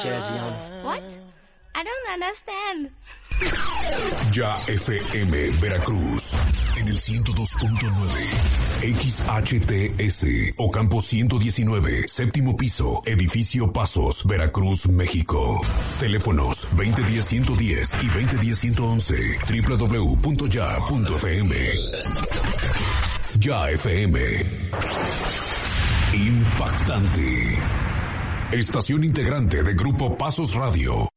What? I don't understand. Ya FM Veracruz en el 102.9 XHTS Ocampo 119 séptimo piso edificio Pasos Veracruz México. Teléfonos 2010-110 y 2010-111 www.ya.fm. Ya FM. Impactante. Estación integrante de Grupo Pasos Radio.